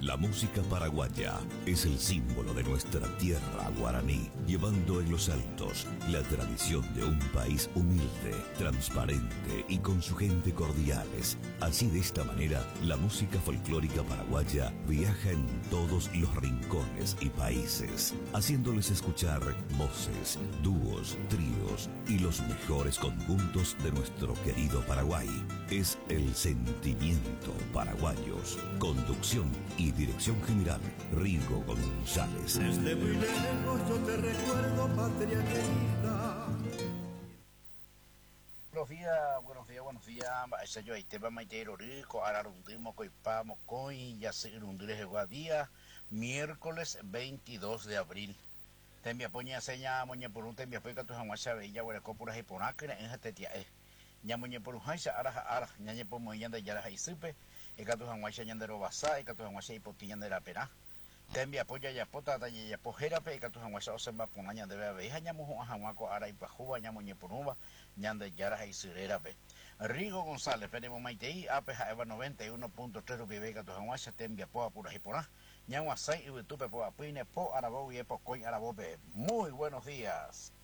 La música paraguaya es el símbolo de nuestra tierra guaraní, llevando en los altos la tradición de un país humilde, transparente y con su gente cordiales. Así, de esta manera, la música folclórica paraguaya viaja en todos los rincones y países, haciéndoles escuchar voces, dúos, tríos y los mejores conjuntos de nuestro querido Paraguay. Es el sentimiento paraguayos. Conducción y dirección general, Rigo González. Desde muy lejos yo te recuerdo, patria querida. Buenos días. Ese yo ahí te va a meter orico, ahora rundimos coipamos coi, ya se rundiré día, miércoles 22 de abril. Te envía poña seña moña por un te envía poica tu jamasa bella, huele copura y ponacre, en este tía ña moña por un jaisa, ara, ñaña por moña de yara y supe, y que tu jamasa ñandero basa, y que tu jamasa y potillan de la pena. Te envía polla ya pota, ya pojera, y que tu jamasa o se va por aña de bebé, y ña mojo a jamaco, ara y pajuba, ña moña por uva, ñande yara y surera pe. Rigo González, tenemos maitei, apeja eva 91.3 rubibega tu jamasa, te envía poa pura y pona. Ñanguasay y tupe po apine po arabo y po coin arabo. Muy buenos días.